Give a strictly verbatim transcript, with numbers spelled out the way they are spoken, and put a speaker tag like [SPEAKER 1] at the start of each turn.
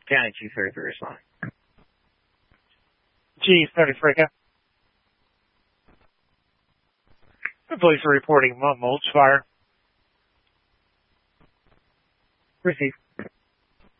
[SPEAKER 1] County Chief thirty-three respond.
[SPEAKER 2] Chief thirty-three. The police are reporting mulch fire.
[SPEAKER 1] Receive.